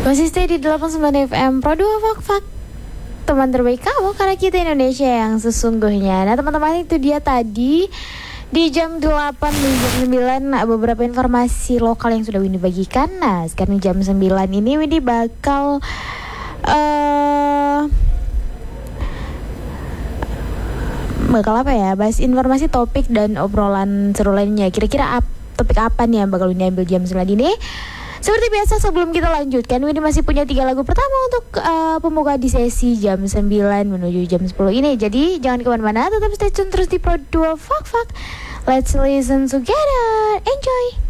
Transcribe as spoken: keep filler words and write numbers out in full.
Masih stay di delapan puluh sembilan F M Pro dua Fak Fak, teman terbaik kamu karena kita Indonesia yang sesungguhnya. Nah teman-teman, itu dia tadi di jam delapan, di jam sembilan beberapa informasi lokal yang sudah Windy bagikan. Nah sekarang jam sembilan ini Windy bakal uh, bakal apa ya, bahas informasi, topik, dan obrolan seru lainnya. Kira-kira ap, topik apa nih yang bakal Windy ambil jam sembilan ini? Seperti biasa sebelum kita lanjutkan, Windy masih punya tiga lagu pertama untuk uh, pembuka di sesi jam sembilan menuju jam sepuluh ini. Jadi jangan kemana-mana, tetap stay tune terus di Pro dua Fak Fak. Let's listen together, enjoy.